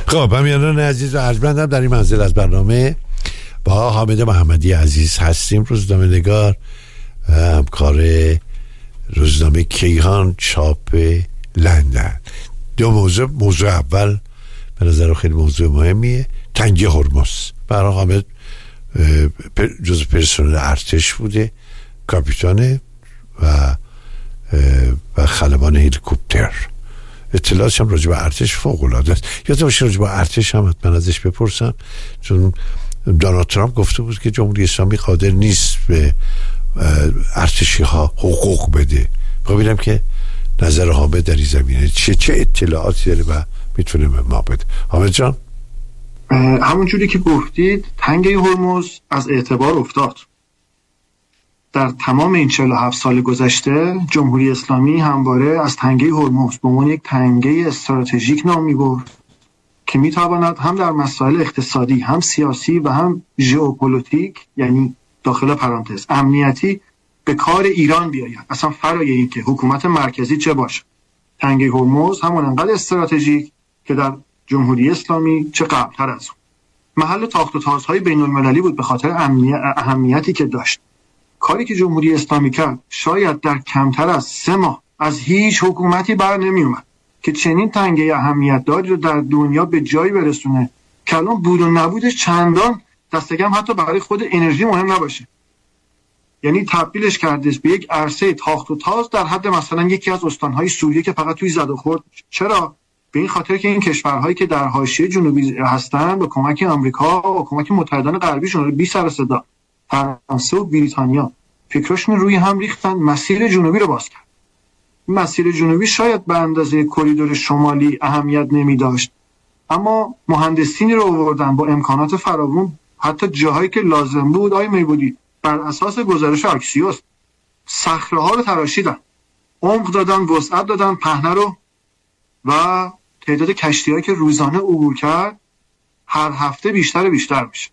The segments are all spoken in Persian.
خب همیانان عزیز و ارجمندم، در این منزل از برنامه با حامد محمدی عزیز هستیم، روزنامه‌نگار و همکار روزنامه کیهان چاپ لندن. دو موضوع اول به نظر خیلی موضوع مهمیه، تنگی هرمز. برای حامد جزو پرسنل ارتش بوده، کاپیتانه و خلبان هلیکوپتر. اطلاعاتش هم راجع به ارتش فوق العاده است. یادم باشه راجع به ارتش هم حتما ازش بپرسم، چون دونالد ترامپ گفته بود که جمهوری اسلامی قادر نیست به ارتشی ها حقوق بده. ببینم که نظر حامد در این زمینه چه اطلاعاتی داره و میتونه به ما بده. حامد جان، همونجوری که گفتید تنگه هرمز از اعتبار افتاد. در تمام این 47 سال گذشته جمهوری اسلامی همواره از تنگه هرمز به عنوان یک تنگه استراتژیک نام می‌برد که میتواند هم در مسائل اقتصادی، هم سیاسی و هم ژئوپلیتیک، یعنی داخل پرانتز امنیتی، به کار ایران بیاید. اصلا فرای این که حکومت مرکزی چه باشه، تنگه هرمز همون انقدر استراتژیک که در جمهوری اسلامی چه قبلتر از اون محل تاخت و تازهای بین المللی بود به خاطر اهمیتی که داشت. کاری که جمهوری اسلامی کرد شاید در کمتر از 3 ماه از هیچ حکومتی بر نمی اومد که چنین تنگه اهمیت داری رو در دنیا به جایی برسونه که الان بود و نبودش چندان دست کم حتی برای خود انرژی مهم نباشه. یعنی تبدیلش کرده به یک عرصه تاخت و تاز در حد مثلا یکی از استانهای سوریه که فقط توی زد و خورد. چرا؟ به این خاطر که این کشورهایی که در حاشیه جنوبی هستن با کمک آمریکا و کمک متحدان غربیشون بی سر و صدا، فرانسه و بریتانیا، فکرشون روی هم ریختن مسیر جنوبی رو باز کرد. مسیر جنوبی شاید به اندازه کریدور شمالی اهمیت نمی داشت، اما مهندسینی رو آوردن با امکانات فراوان، حتی جاهایی که لازم بود آی میبودی بر اساس گزارش آکسیوس صخره‌ها رو تراشیدن، عمق دادن، وسعت دادن پهنه رو، و تعداد کشتی‌هایی که روزانه عبور کرد هر هفته بیشتر میشه.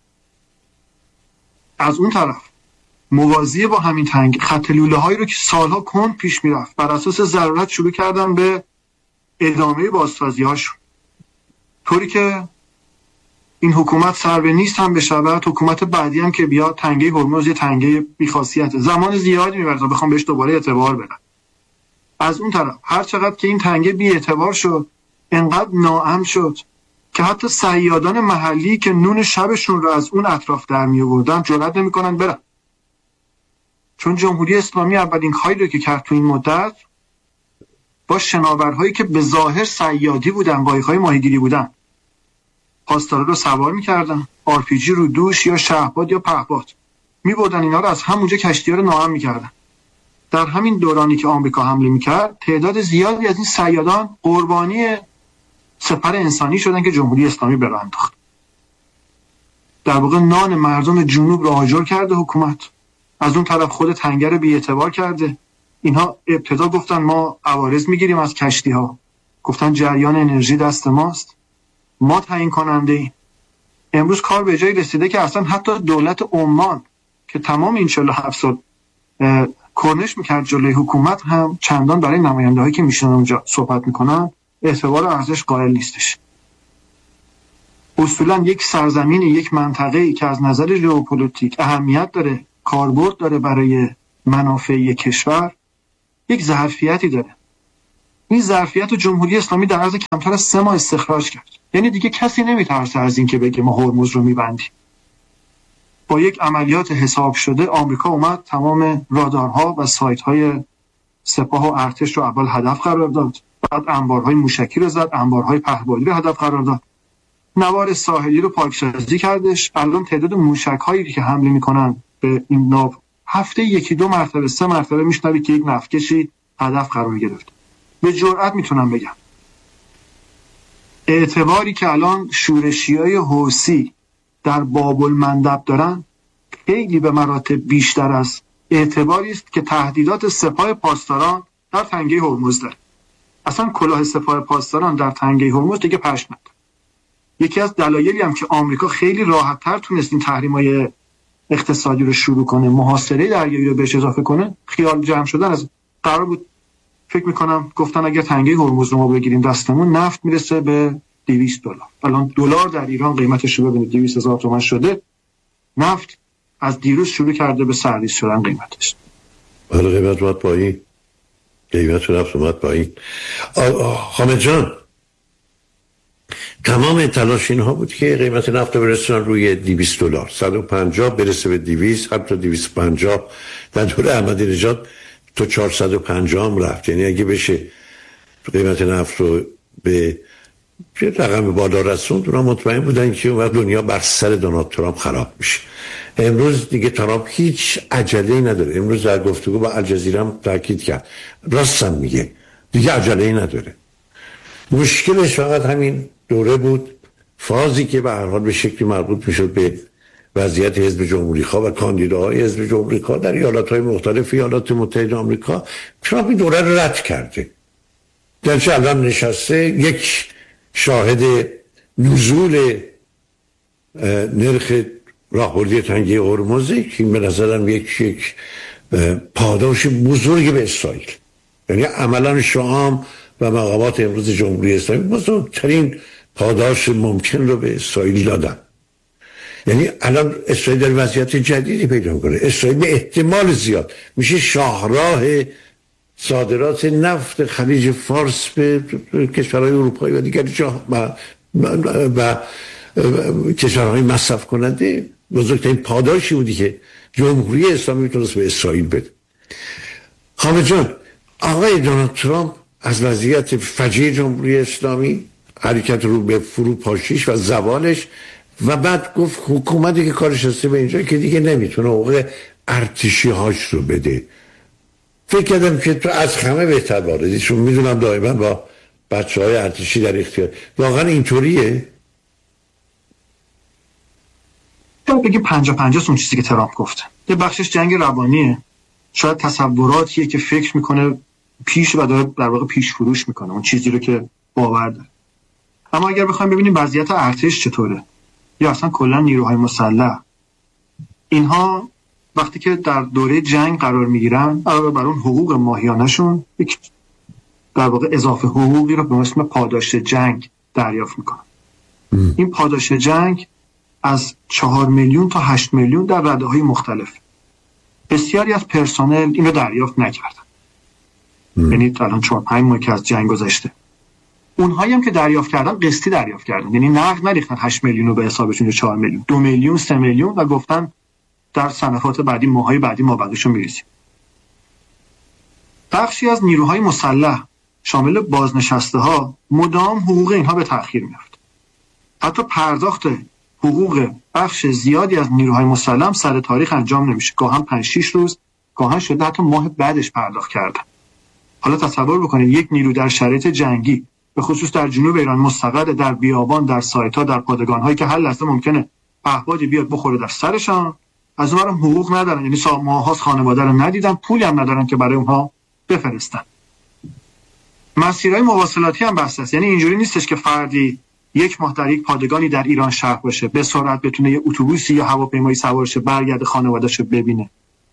از اون طرف موازی با همین تنگ خط لوله‌هایی رو که سالها کند پیش میرفت بر اساس ضرورت شروع کردن به ادامه بازسازی‌هاشون، طوری که این حکومت سر به نیست هم بشود، حکومت بعدی هم که بیاد تنگه هرمز یه تنگه بی‌خاصیته، زمان زیادی میبره تا بخوام بهش دوباره اعتبار بدم. از اون طرف هر چقدر که این تنگه بی اعتبار شد، انقدر ناامن شد که حتی صیادان محلی که نون شبشون رو از اون اطراف در می آوردن جرئت نمی‌کنن برن، چون جمهوری اسلامی اولین کاری رو که کرد تو این مدت با شناورهایی که به ظاهر صیادی بودن، قایق‌های ماهیگیری بودن، پاسدارا رو سوار می‌کردن، آرپیجی رو دوش یا شهباد یا پهباد می‌بردن، اینا رو از همونجا کشتی‌ها رو ناامن می‌کردن. در همین دورانی که آمریکا حمله می‌کرد تعداد زیادی از این صیادان قربانی سپر انسانی شدن که جمهوری اسلامی به راه انداخت. در واقع نان مردم جنوب رو آجر کرده حکومت، از اون طرف خود تنگه رو بی‌اعتبار کرده. اینها ابتدا گفتن ما عوارض میگیریم از کشتی‌ها، گفتن جریان انرژی دست ماست، ما تعیین کننده ایم. امروز کار به جایی رسیده که اصلا حتی دولت عمان که تمام این 47 سال کرنش میکرد جلوی حکومت هم چندان برای نماینده‌هایی که میشن اونجا صحبت میکنن اعتبار و ارزش قائل نیستش. اصولا یک سرزمین، یک منطقه‌ای که از نظر ژئوپلیتیک اهمیت داره، کاربرد داره برای منافع یک کشور، یک ظرفیتی داره. این ظرفیت رو جمهوری اسلامی در عرض کمتر از 3 ماه استخراج کرد. یعنی دیگه کسی نمیترسه از این که بگه ما هرمز رو میبندیم. با یک عملیات حساب شده آمریکا اومد تمام رادارها و سایت‌های سپاه و ارتش رو اول هدف قرار داد، بعد انبارهای موشکی رو زد، انبارهای پهپادی رو هدف قرار داد، نوار ساحلی رو پاکسازی کردش. الان تعداد موشک‌هایی که حمله میکنن به این ناو هفته 1-2 مرتبه 3 مرتبه میشنوی که یک نفتکشی هدف قرار گرفت. به جرئت میتونم بگم اعتباری که الان شورشیای حوثی در باب المندب دارن خیلی به مراتب بیشتر از اعتباری است که تهدیدات سپاه پاسداران در تنگه هرمز داره. اصلا کلاه سپاه پاسداران در تنگه هرمز دیگه پشت نداره. یکی از دلایلی هم که آمریکا خیلی راحت‌تر تونست این تحریم‌های اقتصادی رو شروع کنه، محاصره دریایی رو بهش اضافه کنه، خیال جمع شدن از قرار بود. فکر میکنم گفتن اگر تنگه هرمز رو ما بگیریم دستمون، نفت میرسه به $200. الان دلار در ایران قیمتش رو ببینید 200,000 تومان شده. نفت از دیروز شروع کرده به سرریز شدن قیمتش. حالا قیمت اومد پایین، قیمت نفت اومد پایین. حامد جان، تمام تلاش اینها بود که قیمت نفت رو برسونن روی $200، 150 برسه به 200، حتی 250. در دوره احمدی نژاد تو 450 هم رفت. یعنی اگه بشه قیمت نفت رو به رقم بالا رسوند، اونا مطمئن بودن که اون وقت دنیا بر سر دونالد ترامپ خراب میشه. امروز دیگه ترامپ هیچ عجله‌ای نداره. امروز در گفتگو با الجزیره هم تاکید کرد، راستم میگه، دیگه عجله‌ای نداره. مشکلش فقط همین دوره بود، فازی که به هر حال به شکلی مربوط میشد به وضعیت حزب جمهوری‌خواه و کاندیداهای حزب جمهوری‌خواه در ایالت‌های مختلف ایالات متحده آمریکا. ترامپ این دوره رو رد کرده. درچه الان نشسته یک شاهد نزول نرخ راهبردی تنگه هرمزه که به نظرم یک پاداش بزرگی به اسرائیل، یعنی عملا شام و مقامات امروز جمهوری اسلامی بزرگترین پاداش ممکن رو به اسرائیل دادن. یعنی الان اسرائیل در وضعیت جدیدی پیدا می‌کنه. اسرائیل به احتمال زیاد میشه شاهراه صادرات نفت خلیج فارس به کشورهای اروپایی و دیگر جا و کشورهای مصرف کننده. بزرگترین پاداشی بودی که جمهوری اسلامی میتونست به اسرائیل بده. حامد جان، آقای دونالد ترامپ از وضعیت فجیع جمهوری اسلامی، حرکت رو به فروپاشیش و زوالش، و بعد گفت حکومتی که کارش هسته به اینجا که دیگه نمیتونه حقوق ارتشی هاش رو بده. فکر کردم که تو از همه بهتر واردی، چون میدونم دائما با بچه های ارتشی در اختیار. واقعا اینطوریه؟ باید بگیم 50-50 اون چیزی که ترامپ گفته. یه بخشش جنگ روانیه، شاید تصوراتیه که فکر میکنه پیش و داره در واقع پیش فروش میکنه اون چیزی رو که باور داره. اما اگر بخوایم ببینیم وضعیت ارتش چطوره یا اصلا کلا نیروهای مسلح، اینها وقتی که در دوره جنگ قرار میگیرن علاوه بر اون حقوق ماهیانه‌شون یک در واقع اضافه حقوقی رو به اسم پاداش جنگ دریافت میکنن. این پاداش جنگ از 4 میلیون تا 8 میلیون در رده‌های مختلف. بسیاری از پرسنل اینو دریافت نکردن. یعنی الان 4-5 ماه که از جنگ گذشته، اونهایی هم که دریافت کردن قسطی دریافت کردن، یعنی نقد نریختن 8 میلیون رو به حسابشون یا 4 میلیون، 2 میلیون 3 میلیون و گفتن در صنفات بعدی ماهای بعدی ما بقیشو میریزیم. بخشی از نیروهای مسلح شامل بازنشسته ها مدام حقوق اینها به تأخیر میفته. حتی پرداخت حقوق بخش زیادی از نیروهای مسلح سر تاریخ انجام نمیشه، گاهن 5-6 روز، گاهن شده حتی ماه بعدش پرداخت کردن. حالا تصور بکنید یک نیرو در شرایط جنگی، به خصوص در جنوب ایران مستقر در بیابان، در سایت‌ها، در پادگان هایی که هر لحظه ممکنه پهپادی بیاد بخوره در سرشان، از اونها حقوق ندارن، یعنی ماهاست خانواده رو ندیدن، پولی هم ندارن که برای اونها بفرستن. مسیرهای مواصلاتی هم بسته است، یعنی اینجوری نیستش که فردی یک ماه در یک پادگانی در ایران شهر باشه به سرعت بتونه یه اتوبوسی یا هواپیمایی سوار شه برگرده خانواده‌شو ببینه.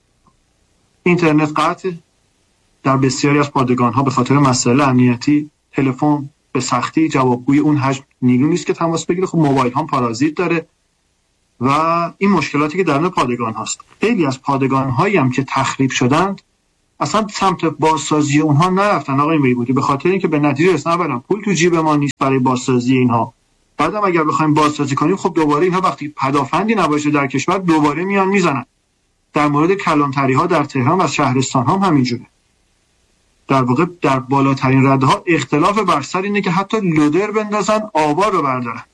اینترنت قطع در بسیاری از پادگان‌ها به خاطر مسائل امنیتی، تلفن به سختی جوابگوی اون حجم نیرو نیست که تماس بگیره. خب موبایل هم پارازیت داره و این مشکلاتی که درون پادگان هست. خیلی از پادگان هایی هم که تخریب شدند اصلا سمت بازسازی اونها نرفتن آقای میربودی، به خاطر اینکه به نتیجه رسیدن برن پول تو جیب ما نیست برای بازسازی اینها. بعدم اگر بخوایم بازسازی کنیم خب دوباره اینها وقتی پدافندی نباشه در کشور دوباره میان میزنن. در مورد کلانتری ها در تهران و شهرستان هم همینجوره. در واقع در بالاترین رده ها اختلاف بر سر اینه که حتی لودر بندازن آبا رو بردارن.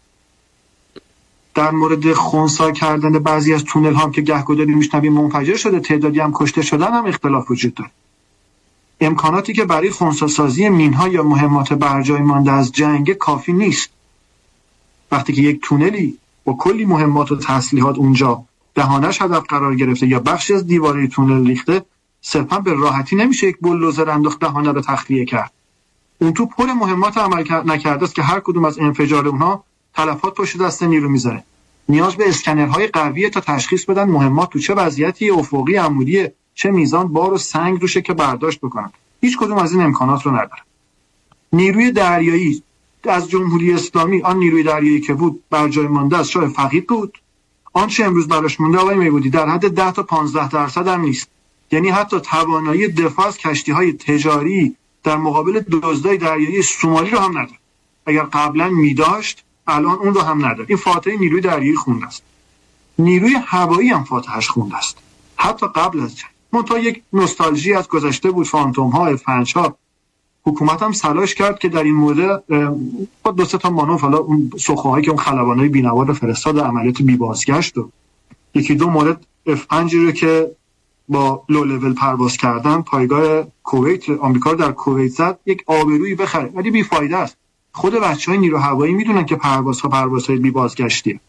در مورد خنثی کردن بعضی از تونل ها که گهگداری میشنویم منفجر شده، تعدادی هم کشته شدن، هم اختلاف وجود داره. امکاناتی که برای خنثی سازی مینها یا مهمات برجای مانده از جنگ کافی نیست. وقتی که یک تونلی با کلی مهمات و تسلیحات اونجا دهانش هدف قرار گرفته یا بخشی از دیواره تونل ریخته، صرفا به راحتی نمیشه یک بولدوزر انداخت دهانه رو تخلیه کرد. اون تو پر مهمات عمل نکرده است که هر کدوم از انفجار اونها تلفات پشت دست نیرو میذاره. نیاز به اسکنرهای قویه تا تشخیص بدن مهمات تو چه وضعیتی، افقی، عمودی، چه میزان بار و سنگ روشه که برداشت بکنن. هیچ کدوم از این امکانات رو نداره. نیروی دریایی از جمهوری اسلامی آن نیروی دریایی که بود بر جای مانده از شاه فقید بود. آنچه امروز براش مونده آقای میبودی در حد 10 تا 15% هم نیست. یعنی حتی توانایی دفاع از کشتی‌های تجاری در مقابل دزدای دریایی سومالی رو هم نداره. اگر قبلا می‌داشت الان اون رو هم نداره. این فاتحه نیروی دریایی خونده است. نیروی هوایی هم فاتحش خونده است. حتی قبل از جنگ. منتها یک نوستالژی از گذشته بود، فانتوم‌ها، فنج‌ها. حکومت هم تلاش کرد که در این مورد با 2 تا مانور، حالا اون سخوهایی که اون خلبانای بی‌نوا رو فرستاد عملیات بی بازگشت و 1-2 مورد F5 رو که با لو لول پرواز کردن پایگاه کویت آمریکا رو در کویت زد، یک آبرویی بخره ولی بی فایده است. خود بچهای نیرو هوایی میدونن که پروازهای بی بازگشتیه.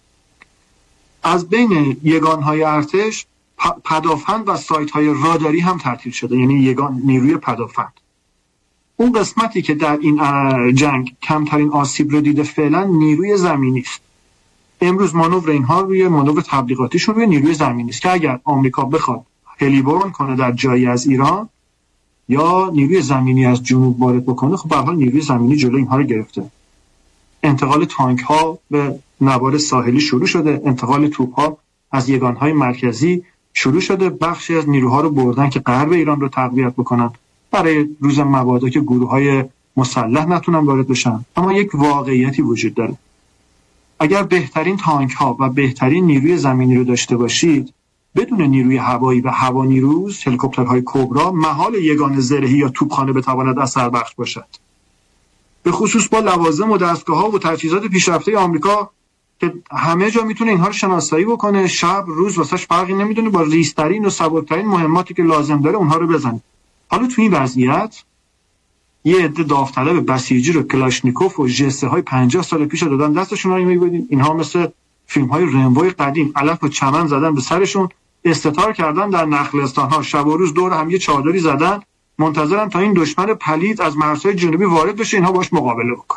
از بین یگانهای ارتش پدافند و سایت‌های راداری هم تعطیل شده، یعنی یگان نیروی پدافند. اون قسمتی که در این جنگ کمترین آسیب رو دیده فعلا نیروی زمینی است. امروز مانور اینها روی مانور تبلیغاتیشون روی نیروی زمینی است که اگر آمریکا بخواد هلیبورن کنه در جایی از ایران یا نیروی زمینی از جنوب وارد بکنه، خب به هر حال نیروی زمینی جلوی اینها رو گرفته. انتقال تانک ها به نوار ساحلی شروع شده، انتقال توپ ها از یگانهای مرکزی شروع شده. بخشی از نیروها رو بردن که غرب ایران رو تقویت بکنن برای روز مبادا که گروه‌های مسلح نتونن وارد بشن. اما یک واقعیتی وجود داره. اگر بهترین تانک ها و بهترین نیروی زمینی رو داشته باشید، بدون نیروی هوایی و هوانیروز، هلیکوپترهای کبرا، محال یگان زرهی یا توپخانه بتواند اثر بخش باشد. به خصوص با لوازم و دستگاه‌ها و تجهیزات پیشرفته آمریکا که همه جا میتونه اینها رو شناسایی بکنه، شب روز واسش فرقی نمیدونه، با ریزترین و سبکترین مهماتی که لازم داره اونها رو بزنه. حالا تو این وضعیت یه عده داوطلب بسیجی رو کلاشنیکوف و جسه های 50 سال پیش دادن دستشون رو میبینید. اینها مثل فیلم های رمبوی قدیم علف و چمن زدن به سرشون، استتار کردن در نخلستان ها، شب و روز دور هم یه چادری زدن، منتظرن تا این دشمن پلید از مرزهای جنوبی وارد بشه اینها باش مقابله بکنن.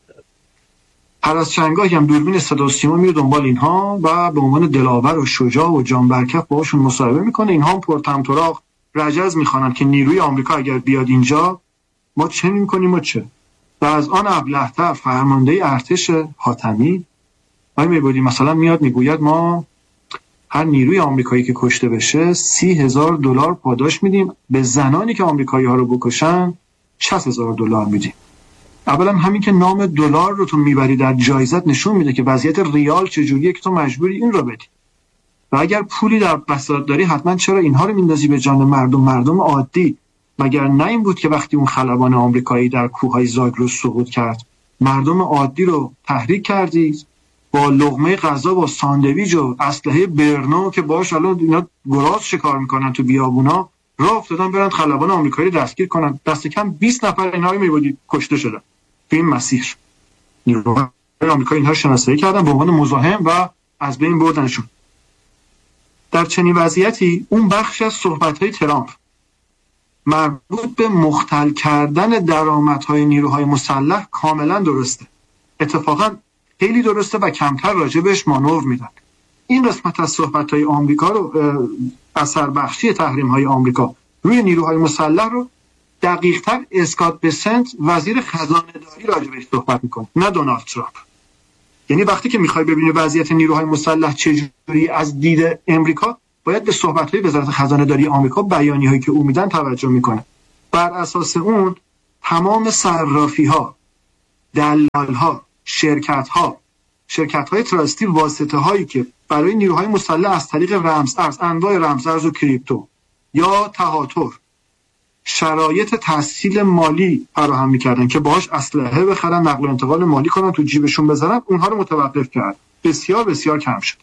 هر از چنگاهی هم دوربین صدا و سیما میره دنبال اینها و به عنوان دلاور و شجاع و جانبرکف باهاشون مصاحبه میکنه. اینها هم پرطمطراق رجز میخوانن که نیروی آمریکا اگر بیاد اینجا ما چه میکنیم و چه. و از آن ابله‌تر فرمانده ارتش حاتمی میگوید مثلا میاد میگوید ما هر نیروی آمریکایی که کشته بشه $30,000 پاداش میدیم، به زنانی که آمریکایی ها رو بکشن $60,000 میدیم. اولا همین که نام دلار رو تو میبری در جایزت نشون میده که وضعیت ریال چجوریه که تو مجبوری این رو بدی. و اگر پولی در بساط داری حتما چرا اینها رو میندازی به جان مردم عادی؟ مگر نه این بود که وقتی اون خلبان آمریکایی در کوههای زاگرس سقوط کرد مردم عادی رو تحریک کردید با لقمه غذا با ساندویچ و اسلحه برنو که باهاش الان اینا گراز شکار میکنن تو بیابونا راه افتادن برن خلبان آمریکایی رو دستگیر کنن. دست کم 20 نفر اینها میبودی کشته شدن تو این مسیر. نیروهای آمریکایی اینها شناسایی کردن به عنوان مزاحم و از بین بردنشون. در چنین وضعیتی اون بخش از صحبت‌های ترامپ مربوط به مختل کردن درآمدهای نیروهای مسلح کاملا درسته. اتفاقا خیلی درسته و کمتر راجبش مانور میدن. این قسمت از صحبت‌های آمریکا رو اثر بخشی تحریم‌های آمریکا روی نیروهای مسلح رو دقیق‌تر اسکات بسنت وزیر خزانه‌داری راجبش صحبت میکنه، نه دونالد ترامپ. یعنی وقتی که میخوای ببینی وضعیت نیروهای مسلح چجوری از دید امریکا، باید به صحبت‌های وزارت خزانه‌داری آمریکا، بیانیه‌هایی که او میدن توجه میکنه. بر اساس اون تمام صرافی‌ها، دلال‌ها، شرکت‌های تراستی، واسطه‌هایی که برای نیروهای مسلح از طریق رمزارز، انواع رمزارز و کریپتو یا تهاتر شرایط تسهیل مالی فراهم می‌کردن که باهاش اسلحه بخرن، نقل و انتقال مالی کنن، تو جیبشون بزنن، اونها رو متوقف کرد. بسیار بسیار کم شد.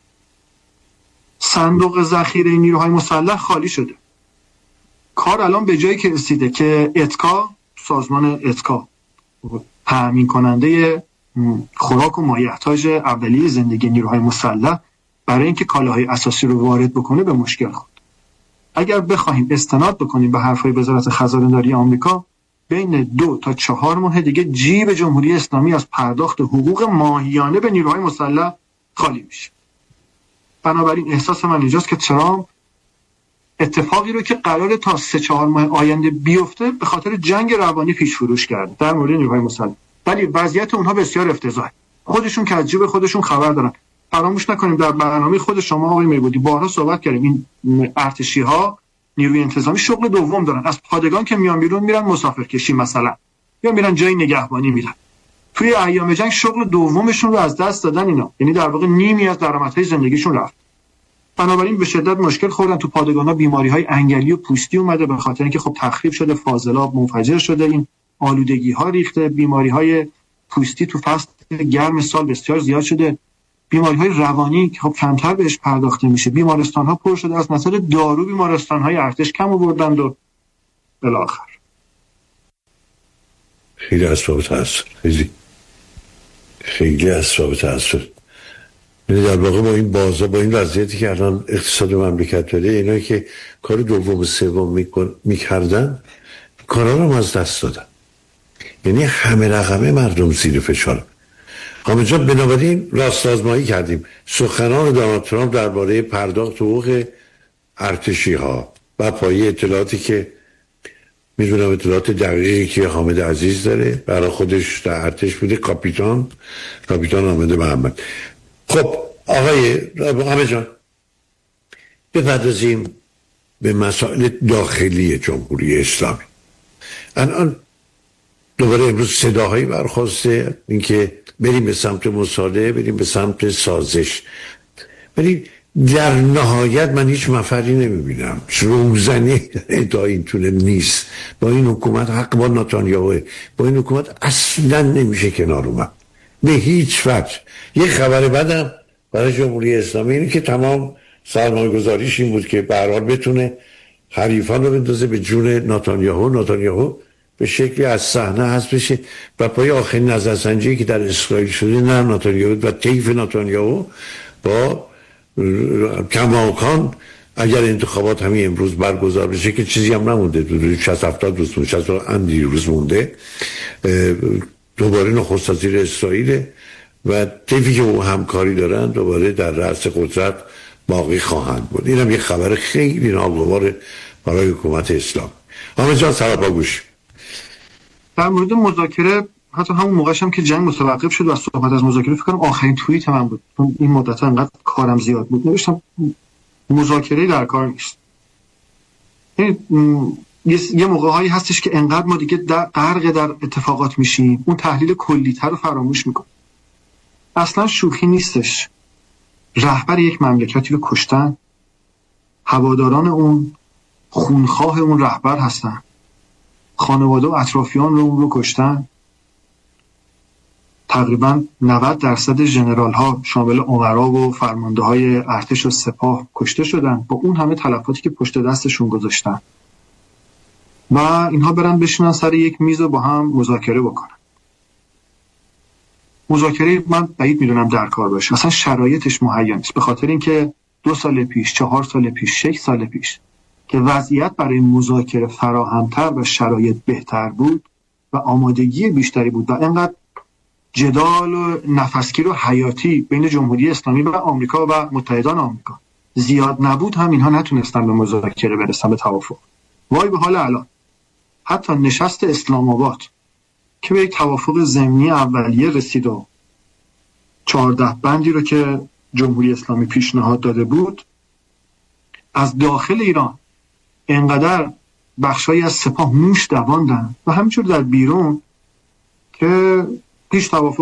صندوق ذخیره نیروهای مسلح خالی شده. کار الان به جایی که رسیده که اتکا، سازمان اتکا، تامین کننده خوراک و مایحتاج اولیه زندگی نیروهای مسلح، برای اینکه کالاهای اساسی رو وارد بکنه به مشکل خورد. اگر بخوایم استناد بکنیم به حرفهای وزارت خزانه‌داری آمریکا، بین 2 تا 4 ماه دیگه جیب جمهوری اسلامی از پرداخت حقوق ماهیانه به نیروهای مسلح خالی میشه. بنابراین احساس من اینجاست که ترامپ اتفاقی رو که قراره تا 3-4 ماه آینده بیفته به خاطر جنگ روانی پیش فروش کرده در مورد نیروهای مسلح. ولی وضعیت اونها بسیار افتضاحه. خودشون که از جیب خودشون خبر دارن. فراموش نکنیم در برنامه خود شما آقای میبودی بارها صحبت کردیم، این ارتشی‌ها نیروی انتظامی شغل دوم دارن. از پادگان که میان بیرون میرن مسافرکشی مثلا، یا میرن جای نگهبانی میرن. توی ایام جنگ شغل دومشون رو از دست دادن اینا، یعنی در واقع نیمی از درآمدهای زندگیشون رفت. بنابراین به شدت مشکل خوردن. تو پادگان‌ها بیماری‌های انگلی و پوستی اومده به خاطر اینکه خب تخریب شده، فاضلاب منفجر شده، این آلودگی‌ها ریخته، بیماری‌های پوستی تو فصل گرم سال بسیار زیاد شده، بیماری‌های روانی که خب کمتر بهش پرداخته میشه، بیمارستان‌ها پر شده، از مسائل دارو بیمارستان‌های ارتش کم آوردند و الی آخر. خیلی اسباب تأثیر، خیلی اسباب تأثیر. یعنی در واقع با این بازار، با این وضعیتی که الان اقتصاد مملکت داره، اینایی که کار دوم و سوم میکردن کارا رو از دست دادن. یعنی همه رقمه مردم زیر فشار. حامد جان بنابراین راست آزمایی کردیم. سخنان دونالد ترامپ درباره پرداخت حقوق ارتشی ها و پایه اطلاعاتی که میدونم اطلاعات دقیقی که حامد عزیز داره برای خودش در ارتش بوده، کاپیتان حامد محمد. خب آقای حامد جان بپردازیم به مسائل داخلی جمهوری اسلامی. الان دوباره امروز صداهایی برخواسته اینکه بریم به سمت مصالحه، بریم به سمت سازش، ولی در نهایت من هیچ مفری نمیبینم. روزنه تا این طول نیست. با این حکومت حق با نتانیاهو، با این حکومت اصلا نمیشه کنار اومد به هیچ وجه. یه خبر بدم برای جمهوری اسلامی اینه که تمام سرمایه گذاریش این بود که به هر حال بتونه حریفان رو بندازه به جون نتانیاهو به شکلی از صحنه حذف بشه و پای آخرین نظرسنجی که در اسرائیل شده نه نتانیاهو و طیف نتانیاهو با کماکان اگر انتخابات همین امروز برگزار بشه که چیزی هم نمونده، 60-70 روز 60 روز مونده، دوباره نخست وزیر اسرائیل و طیفی که او همکاری دارن دوباره در رأس قدرت باقی خواهند بود. اینم یه خبر خیلی ناگوار برای حکومت اسلام. حامد جان سراپا گوش. در مورد مذاکره حتی همون موقعش هم که جنگ متوقف شد و صحبت از مذاکره فکر کنم آخرین توییت من بود، این مدت انقدر کارم زیاد بود نوشتم مذاکره در کار نیست. یه موقع‌هایی هستش که انقدر ما دیگه غرق در اتفاقات میشیم اون تحلیل کلی‌تر رو فراموش میکنیم. اصلا شوخی نیستش. رهبر یک مملکتی رو کشتن، هواداران اون خونخواه اون رهبر هستن، خانواده و اطرافیان رو اون رو کشتن. تقریبا 90% ژنرال ها شامل امرا و فرمانده های ارتش و سپاه کشته شدن با اون همه تلفاتی که پشت دستشون گذاشتن و اینها برن بشینن سر یک میز و با هم مذاکره بکنن. مذاکره من بعید میدونم در کار باشه، اصلا شرایطش مهیا نیست، به خاطر اینکه 2 سال پیش، 4 سال پیش، 6 سال پیش که وضعیت برای مذاکره فراهمتر و شرایط بهتر بود و آمادگی بیشتری بود و اینقدر جدال و نفسگیر و حیاتی بین جمهوری اسلامی و آمریکا و متحدان آمریکا زیاد نبود، هم اینها نتونستن به مذاکره برسن، به توافق. وای به حال الان حتی نشست اسلام آباد که به یک توافق ضمنی اولیه رسید و 14 بندی رو که جمهوری اسلامی پیشنهاد داده بود، از داخل ایران انقدر بخشایی از سپاه موش دواندن و همینجور در بیرون که هیچ توافق